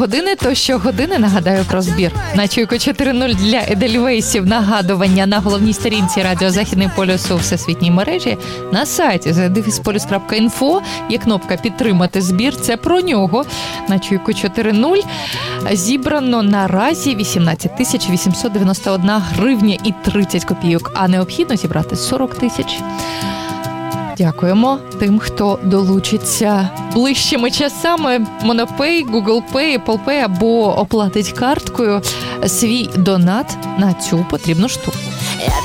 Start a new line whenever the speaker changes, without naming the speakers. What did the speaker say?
щогодини, то щогодини нагадаю про збір. На Чуйку 4.0 для Едельвейсів нагадування на головній сторінці Радіо Західний полюс у всесвітній мережі. На сайті zdefispolius.info є кнопка «Підтримати збір». Це про нього. На Чуйку 4.0 зібрано наразі 18 891 гривня і 30 копійок, а необхідно зібрати 40 тисяч. Дякуємо тим, хто долучиться ближчими часами. Монопей, Google Pay, Apple Pay або оплатить карткою свій донат на цю потрібну штуку.